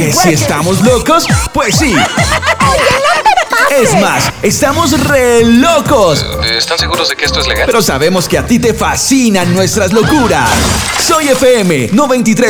Si estamos locos, pues sí. Es más, estamos re locos. ¿Están seguros de que esto es legal? Pero sabemos que a ti te fascinan nuestras locuras. Soy FM 93.